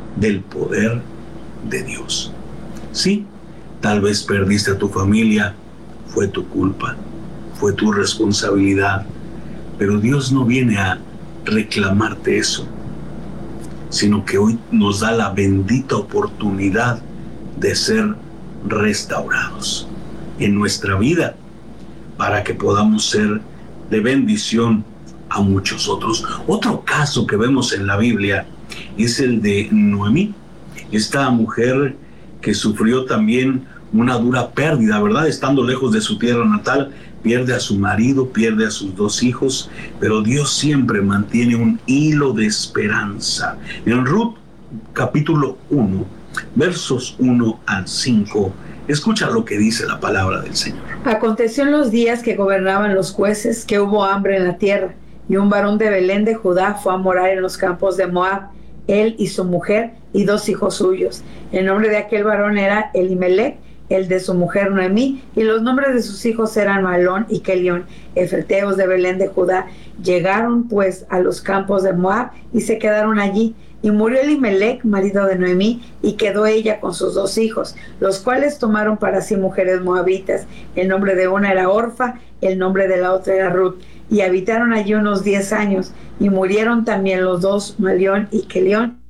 del poder de Dios. Sí, tal vez perdiste a tu familia, fue tu culpa, fue tu responsabilidad, pero Dios no viene a reclamarte eso, sino que hoy nos da la bendita oportunidad de ser restaurados en nuestra vida para que podamos ser de bendición a muchos otros. Otro caso que vemos en la Biblia es el de Noemí, esta mujer que sufrió también una dura pérdida, ¿verdad? Estando lejos de su tierra natal, pierde a su marido, pierde a sus 2 hijos, pero Dios siempre mantiene un hilo de esperanza. En Ruth, capítulo 1, versos 1 al 5, escucha lo que dice la palabra del Señor. Aconteció en los días que gobernaban los jueces que hubo hambre en la tierra, y un varón de Belén de Judá fue a morar en los campos de Moab, él y su mujer y 2 hijos suyos. El nombre de aquel varón era Elimelech, el de su mujer Noemí, y los nombres de sus hijos eran Mahlón y Kelión, efrateos de Belén de Judá. Llegaron pues a los campos de Moab y se quedaron allí. Y murió Elimelech, marido de Noemí, y quedó ella con sus 2 hijos, los cuales tomaron para sí mujeres moabitas. El nombre de una era Orfa, el nombre de la otra era Ruth. Y habitaron allí unos 10 años, y murieron también los 2, Mahlón y Kelión.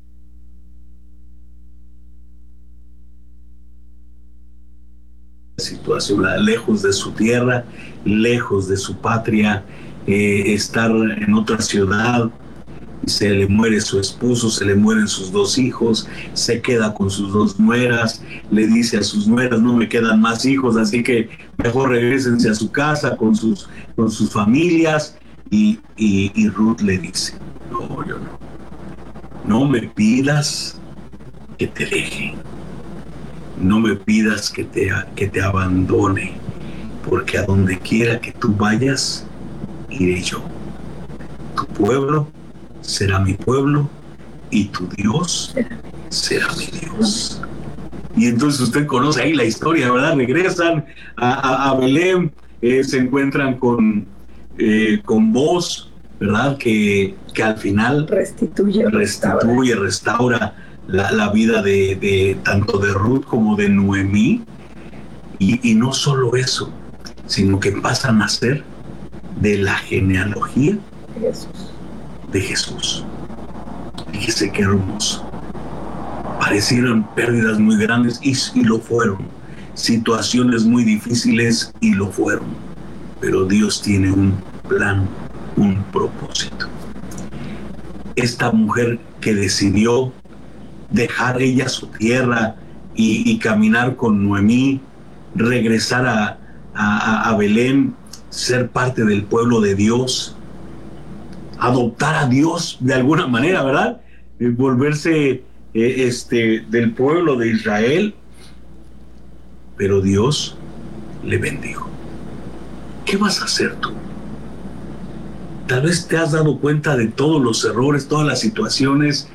Situación, lejos de su tierra, lejos de su patria, estar en otra ciudad, se le muere su esposo, se le mueren sus 2 hijos, se queda con sus 2 nueras, le dice a sus nueras, no me quedan más hijos, así que mejor regrésense a su casa con sus familias, y Ruth le dice, no, yo no me pidas que te deje, no me pidas que te abandone, porque a donde quiera que tú vayas, iré yo. Tu pueblo será mi pueblo y tu Dios será mi Dios. Y entonces usted conoce ahí la historia, ¿verdad? Regresan a Belén, se encuentran con Boz, ¿verdad? Que al final restituye, restaura la vida de tanto de Ruth como de Noemí, y no solo eso, sino que pasan a ser de la genealogía de Jesús. Fíjese qué hermoso. Parecieron pérdidas muy grandes y lo fueron, situaciones muy difíciles y lo fueron, pero Dios tiene un plan, un propósito. Esta mujer que decidió dejar ella su tierra y caminar con Noemí, regresar a Belén, ser parte del pueblo de Dios, adoptar a Dios de alguna manera, ¿verdad? Volverse del pueblo de Israel, pero Dios le bendijo. ¿Qué vas a hacer tú? Tal vez te has dado cuenta de todos los errores, todas las situaciones.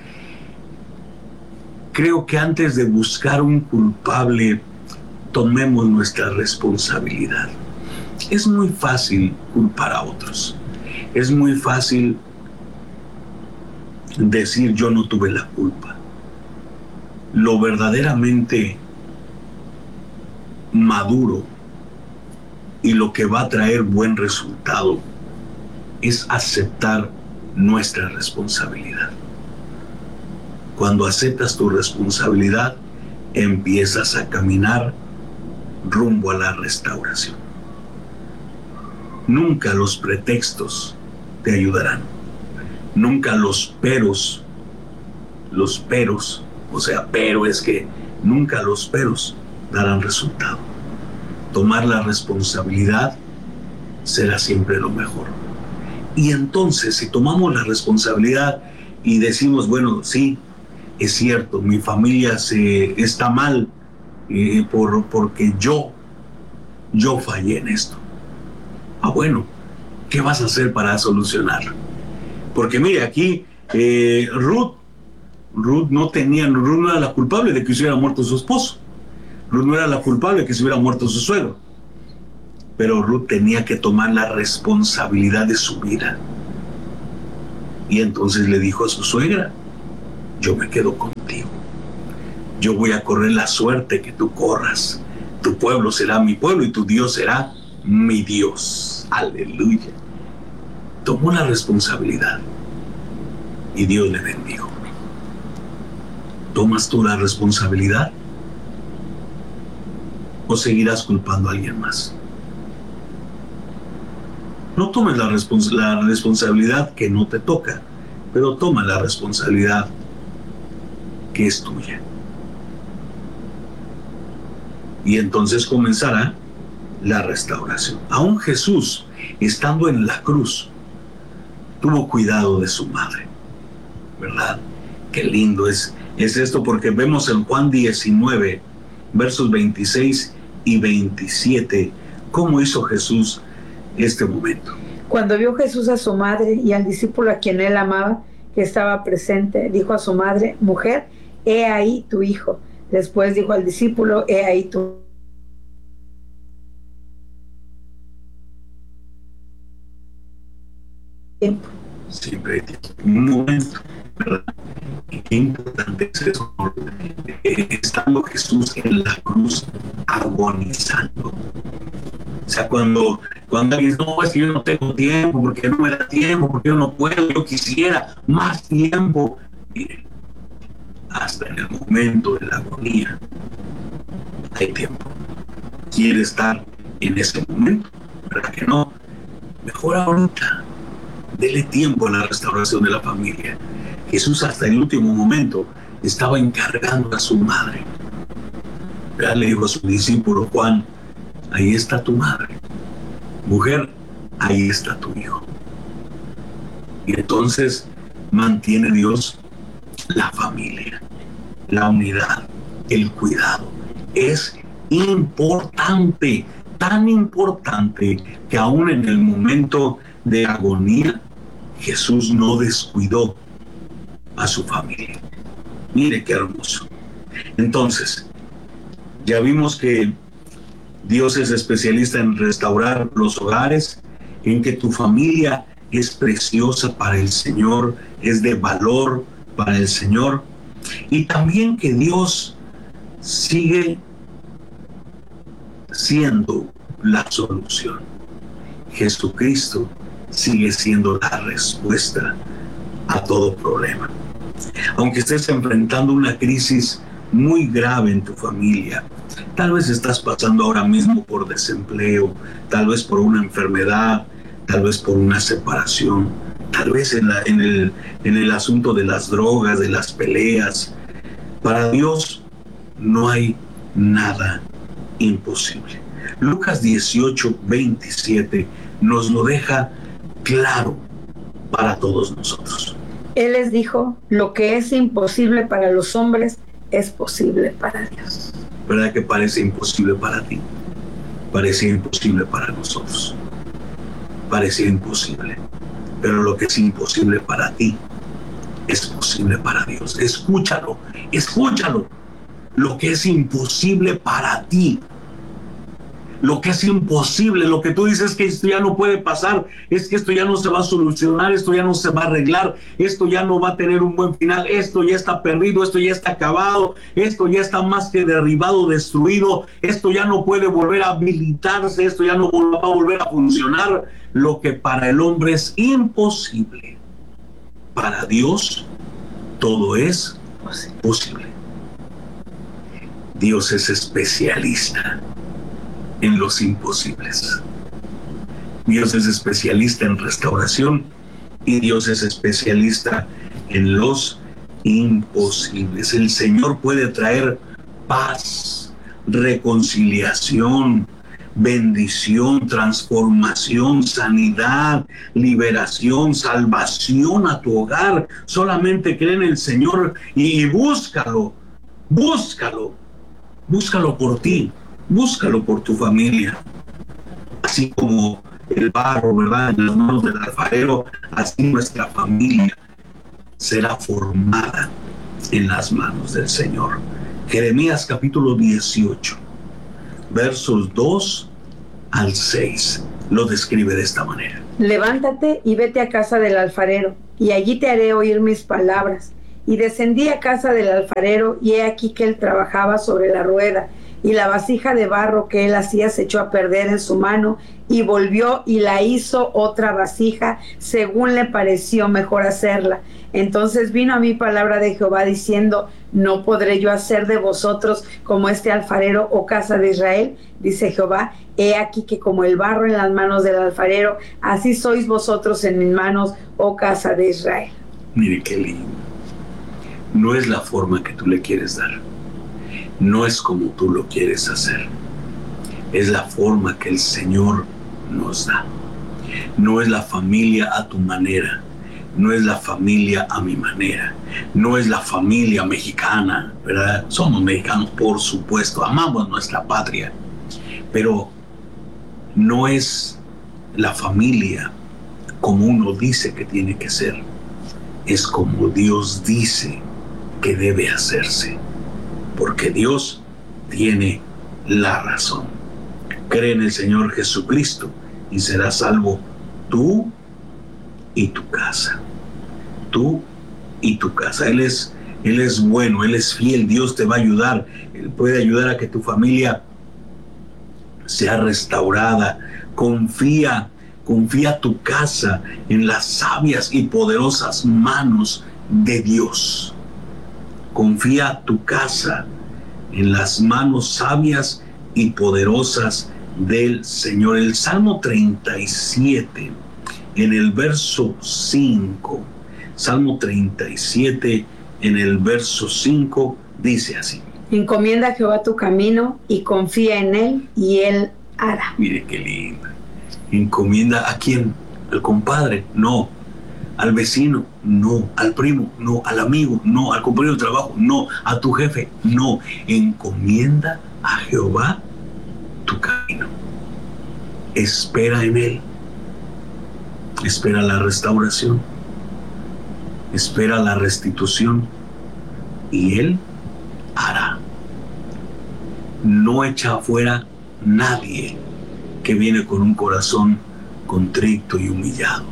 Creo que antes de buscar un culpable, tomemos nuestra responsabilidad. Es muy fácil culpar a otros. Es muy fácil decir yo no tuve la culpa. Lo verdaderamente maduro y lo que va a traer buen resultado es aceptar nuestra responsabilidad. Cuando aceptas tu responsabilidad, empiezas a caminar rumbo a la restauración. Nunca los pretextos te ayudarán. Nunca los peros, o sea, pero es que nunca los peros darán resultado. Tomar la responsabilidad será siempre lo mejor. Y entonces, si tomamos la responsabilidad y decimos, bueno, sí, es cierto, mi familia está mal porque yo fallé en esto. Bueno, ¿qué vas a hacer para solucionarlo? Porque mire, aquí Ruth no era la culpable de que se hubiera muerto su esposo. Ruth no era la culpable de que se hubiera muerto su suegro. Pero Ruth tenía que tomar la responsabilidad de su vida. Y entonces le dijo a su suegra, yo me quedo contigo. yo voy a correr la suerte que tú corras. Tu pueblo será mi pueblo y tu Dios será mi Dios. Aleluya. Tomó la responsabilidad y Dios le bendijo. ¿Tomas tú la responsabilidad o seguirás culpando a alguien más? No tomes la responsabilidad que no te toca, pero toma la responsabilidad que es tuya. Y entonces comenzará la restauración. Aún Jesús, estando en la cruz, tuvo cuidado de su madre, ¿verdad? Qué lindo es esto, porque vemos en Juan 19, versos 26 y 27, cómo hizo Jesús este momento. Cuando vio Jesús a su madre y al discípulo a quien él amaba, que estaba presente, dijo a su madre: mujer, he ahí tu hijo. Después dijo al discípulo: he ahí tu tiempo. Siempre hay un momento, ¿verdad? Y qué importante es eso. Estando Jesús en la cruz agonizando. O sea, cuando alguien dice: no, es que yo no tengo tiempo, porque no me da tiempo, porque yo no puedo, yo quisiera más tiempo. Miren, hasta en el momento de la agonía hay tiempo. Quiere estar en ese momento, ¿verdad que no? Mejor ahorita. Dele tiempo a la restauración de la familia. Jesús hasta el último momento estaba encargando a su madre. Ya le dijo a su discípulo Juan: ahí está tu madre. Mujer, ahí está tu hijo. Y entonces mantiene Dios la familia, la unidad, el cuidado. Es importante, tan importante, que aún en el momento de agonía, Jesús no descuidó a su familia. Mire qué hermoso. Entonces, ya vimos que Dios es especialista en restaurar los hogares, en que tu familia es preciosa para el Señor, es de valor para el Señor, y también que Dios sigue siendo la solución. Jesucristo sigue siendo la respuesta a todo problema. Aunque estés enfrentando una crisis muy grave en tu familia, tal vez estás pasando ahora mismo por desempleo, tal vez por una enfermedad, tal vez por una separación, tal vez en el asunto de las drogas, de las peleas. Para Dios no hay nada imposible. Lucas 18, 27 nos lo deja claro para todos nosotros. Él les dijo: lo que es imposible para los hombres es posible para Dios. ¿Verdad que parece imposible para ti? Parecía imposible para nosotros. Parecía imposible. Pero lo que es imposible para ti es posible para Dios. Escúchalo, escúchalo. Lo que es imposible para ti, lo que es imposible, lo que tú dices que esto ya no puede pasar, es que esto ya no se va a solucionar, esto ya no se va a arreglar, esto ya no va a tener un buen final, esto ya está perdido, esto ya está acabado, esto ya está más que derribado, destruido, esto ya no puede volver a habilitarse, esto ya no va a volver a funcionar. Lo que para el hombre es imposible, para Dios todo es posible. Dios es especialista en los imposibles. Dios es especialista en restauración y Dios es especialista en los imposibles. El Señor puede traer paz, reconciliación, bendición, transformación, sanidad, liberación, salvación a tu hogar. Solamente cree en el Señor y búscalo, búscalo, búscalo por ti. Búscalo por tu familia. Así como el barro, ¿verdad?, en las manos del alfarero, así nuestra familia será formada en las manos del Señor. Jeremías capítulo 18, versos 2 al 6, lo describe de esta manera. Levántate y vete a casa del alfarero, y allí te haré oír mis palabras. Y descendí a casa del alfarero, y he aquí que él trabajaba sobre la rueda, y la vasija de barro que él hacía se echó a perder en su mano, y volvió y la hizo otra vasija, según le pareció mejor hacerla. Entonces vino a mí palabra de Jehová diciendo: ¿no podré yo hacer de vosotros como este alfarero, oh casa de Israel? Dice Jehová: he aquí que como el barro en las manos del alfarero, así sois vosotros en mis manos, oh casa de Israel. Mire qué lindo. No es la forma que tú le quieres dar. No es como tú lo quieres hacer. Es la forma que el Señor nos da. No es la familia a tu manera. No es la familia a mi manera. No es la familia mexicana, ¿verdad? Somos mexicanos, por supuesto. Amamos nuestra patria. Pero no es la familia como uno dice que tiene que ser. Es como Dios dice que debe hacerse. Porque Dios tiene la razón. Cree en el Señor Jesucristo y serás salvo tú y tu casa. Tú y tu casa. Él es bueno, Él es fiel. Dios te va a ayudar. Él puede ayudar a que tu familia sea restaurada. Confía tu casa en las sabias y poderosas manos de Dios. Confía tu casa en las manos sabias y poderosas del Señor. El Salmo 37, en el verso 5, Salmo 37, en el verso 5, dice así: encomienda a Jehová tu camino y confía en él, y él hará. Mire qué lindo. ¿Encomienda a quién? ¿Al compadre? No. ¿Al vecino? No. ¿Al primo? No. ¿Al amigo? No. ¿Al compañero de trabajo? No. ¿A tu jefe? No. Encomienda a Jehová tu camino. Espera en él. Espera la restauración. Espera la restitución. Y él hará. No echa afuera nadie que viene con un corazón contrito y humillado.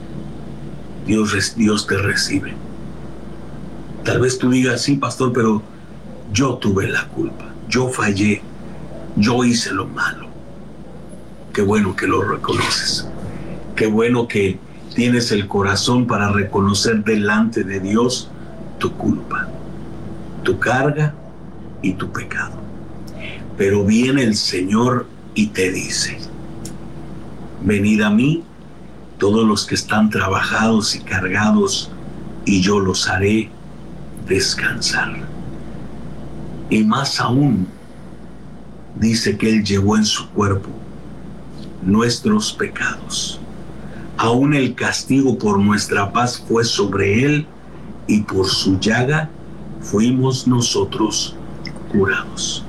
Dios te recibe. Tal vez tú digas: sí, pastor, pero yo tuve la culpa, yo fallé, yo hice lo malo. Qué bueno que lo reconoces. Qué bueno que tienes el corazón para reconocer delante de Dios tu culpa, tu carga y tu pecado. Pero viene el Señor y te dice: venid a mí, todos los que están trabajados y cargados, y yo los haré descansar. Y más aún, dice que Él llevó en su cuerpo nuestros pecados. Aún el castigo por nuestra paz fue sobre Él, y por su llaga fuimos nosotros curados.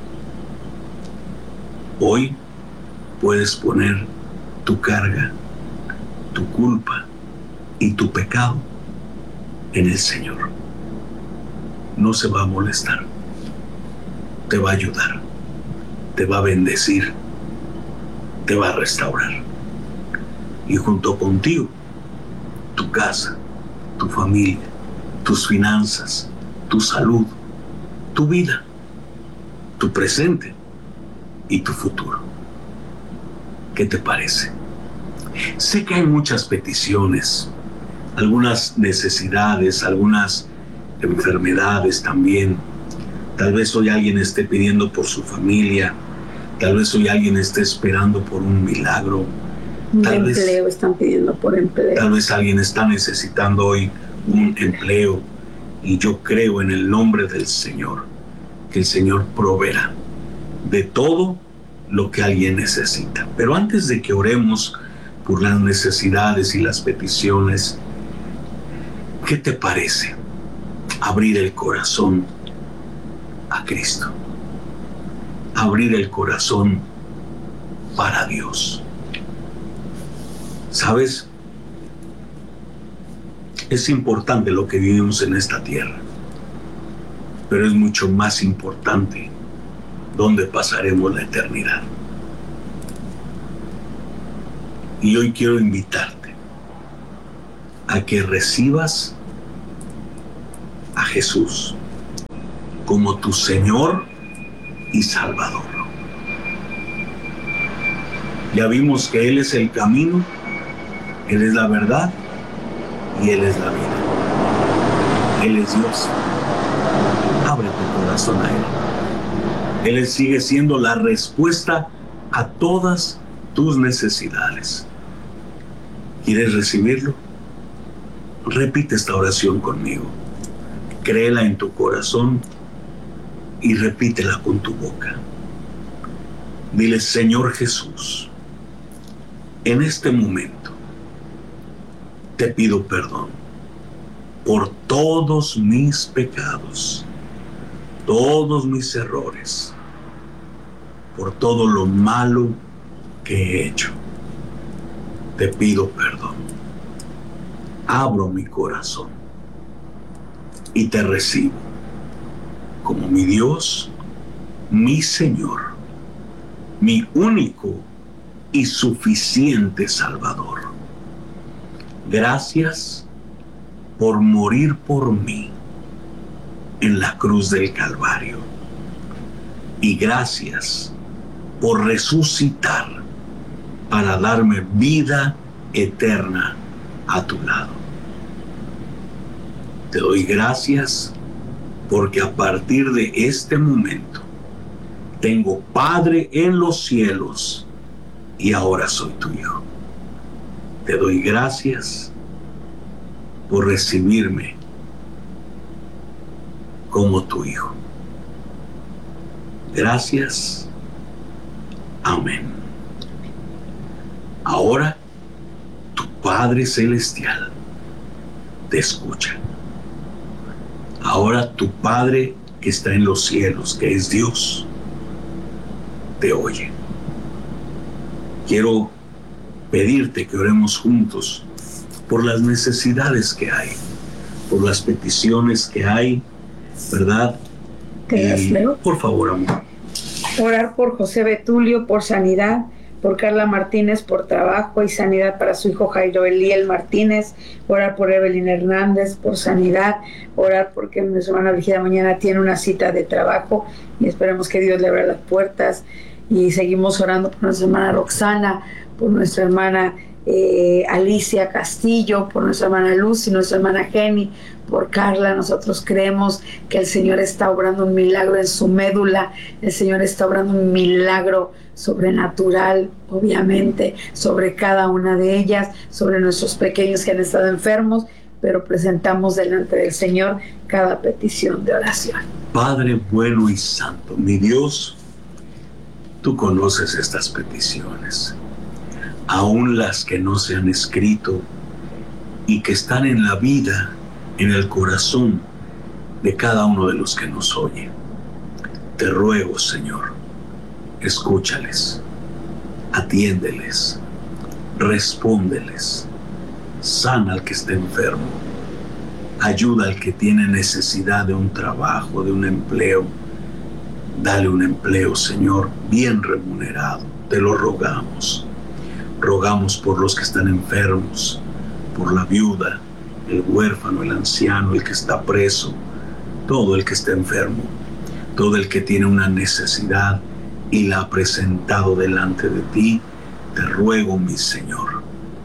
Hoy puedes poner tu carga, tu culpa y tu pecado en el Señor. No se va a molestar. Te va a ayudar. Te va a bendecir. Te va a restaurar. Y junto contigo, tu casa, tu familia, tus finanzas, tu salud, tu vida, tu presente y tu futuro. ¿Qué te parece? Sé que hay muchas peticiones, algunas necesidades, algunas enfermedades también. Tal vez hoy alguien esté pidiendo por su familia, tal vez hoy alguien esté esperando por un milagro. Están pidiendo por empleo. Tal vez alguien está necesitando hoy un empleo, y yo creo en el nombre del Señor que el Señor proveerá de todo lo que alguien necesita. Pero antes de que oremos por las necesidades y las peticiones, ¿qué te parece abrir el corazón a Cristo? Abrir el corazón para Dios. ¿Sabes? Es importante lo que vivimos en esta tierra, pero es mucho más importante dónde pasaremos la eternidad. Y hoy quiero invitarte a que recibas Jesús como tu Señor y Salvador. Ya vimos que Él es el camino, Él es la verdad y Él es la vida. Él es Dios. Abre tu corazón a Él. Él sigue siendo la respuesta a todas tus necesidades. ¿Quieres recibirlo? Repite esta oración conmigo. Créela en tu corazón y repítela con tu boca. Dile: Señor Jesús, en este momento te pido perdón por todos mis pecados, todos mis errores, por todo lo malo que he hecho. Te pido perdón. Abro mi corazón y te recibo como mi Dios, mi Señor, mi único y suficiente Salvador. Gracias por morir por mí en la cruz del Calvario. Y gracias por resucitar para darme vida eterna a tu lado. Te doy gracias porque a partir de este momento tengo Padre en los cielos y ahora soy tu hijo. Te doy gracias por recibirme como tu hijo. Gracias. Amén. Ahora tu Padre Celestial te escucha. Ahora tu Padre que está en los cielos, que es Dios, te oye. Quiero pedirte que oremos juntos por las necesidades que hay, por las peticiones que hay, ¿verdad? ¿Te las leo? Por favor, amor. Orar por José Betulio, por sanidad, por Carla Martínez, por trabajo y sanidad para su hijo Jairo Eliel Martínez, orar por Evelyn Hernández, por sanidad, orar porque nuestra hermana Brigida mañana tiene una cita de trabajo y esperemos que Dios le abra las puertas, y seguimos orando por nuestra hermana Roxana, por nuestra hermana Alicia Castillo, por nuestra hermana Lucy, nuestra hermana Jenny, por Carla. Nosotros creemos que el Señor está obrando un milagro en su médula, el Señor está obrando un milagro sobrenatural, obviamente, sobre cada una de ellas, sobre nuestros pequeños que han estado enfermos, pero presentamos delante del Señor cada petición de oración. Padre bueno y santo, mi Dios, tú conoces estas peticiones, aún las que no se han escrito y que están en la vida, en el corazón de cada uno de los que nos oye. Te ruego, Señor, escúchales, atiéndeles, respóndeles, sana al que esté enfermo, ayuda al que tiene necesidad de un trabajo, de un empleo. Dale un empleo, Señor, bien remunerado. Te lo rogamos. Rogamos por los que están enfermos, por la viuda, el huérfano, el anciano, el que está preso, todo el que está enfermo, todo el que tiene una necesidad y la ha presentado delante de ti. Te ruego, mi Señor,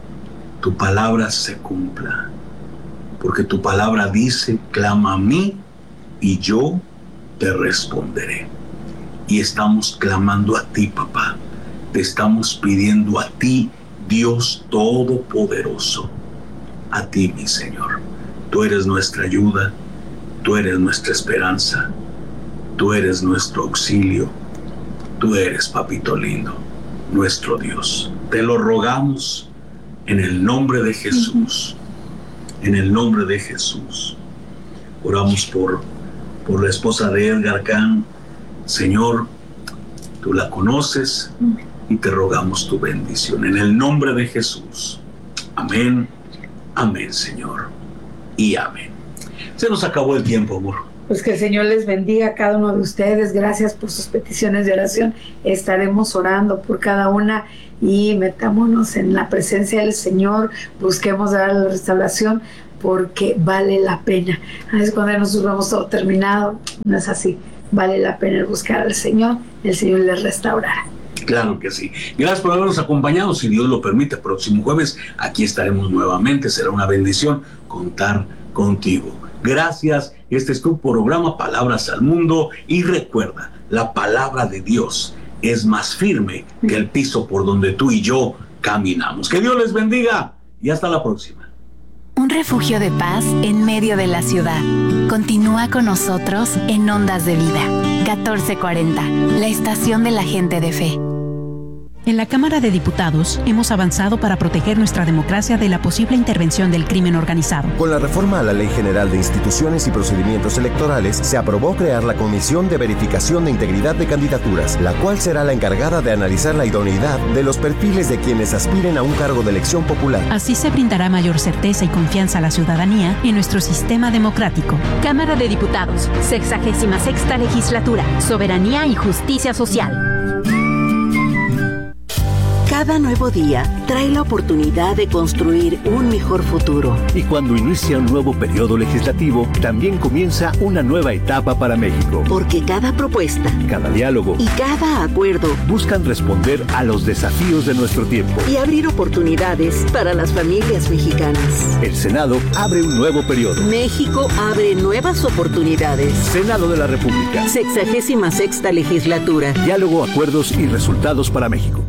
tu palabra se cumpla, porque tu palabra dice: clama a mí y yo te responderé. Y estamos clamando a ti, papá. Te estamos pidiendo a ti, Dios Todopoderoso, a ti, mi Señor. Tú eres nuestra ayuda, tú eres nuestra esperanza, tú eres nuestro auxilio, tú eres, papito lindo, nuestro Dios. Te lo rogamos en el nombre de Jesús, en el nombre de Jesús. Oramos por la esposa de Edgar Kahn. Señor, tú la conoces y te rogamos tu bendición en el nombre de Jesús. Amén, amén, Señor, y amén. Se nos acabó el tiempo, amor. Pues que el Señor les bendiga a cada uno de ustedes. Gracias por sus peticiones de oración. Estaremos orando por cada una y metámonos en la presencia del Señor. Busquemos dar la restauración, porque vale la pena. A veces cuando nosotros vemos todo terminado, no es así. Vale la pena el buscar al Señor, el Señor les restaurará. Claro que sí. Gracias por habernos acompañado. Si Dios lo permite, próximo jueves aquí estaremos nuevamente. Será una bendición contar contigo. Gracias. Este es tu programa Palabras al Mundo. Y recuerda, la palabra de Dios es más firme que el piso por donde tú y yo caminamos. Que Dios les bendiga y hasta la próxima. Un refugio de paz en medio de la ciudad. Continúa con nosotros en Ondas de Vida. 1440, la estación de la gente de fe. En la Cámara de Diputados hemos avanzado para proteger nuestra democracia de la posible intervención del crimen organizado. Con la reforma a la Ley General de Instituciones y Procedimientos Electorales, se aprobó crear la Comisión de Verificación de Integridad de Candidaturas, la cual será la encargada de analizar la idoneidad de los perfiles de quienes aspiren a un cargo de elección popular. Así se brindará mayor certeza y confianza a la ciudadanía en nuestro sistema democrático. Cámara de Diputados, 66ª Legislatura, Soberanía y Justicia Social. Cada nuevo día trae la oportunidad de construir un mejor futuro. Y cuando inicia un nuevo periodo legislativo, también comienza una nueva etapa para México. Porque cada propuesta, cada diálogo y cada acuerdo buscan responder a los desafíos de nuestro tiempo y abrir oportunidades para las familias mexicanas. El Senado abre un nuevo periodo. México abre nuevas oportunidades. Senado de la República. 66ª Legislatura. Diálogo, acuerdos y resultados para México.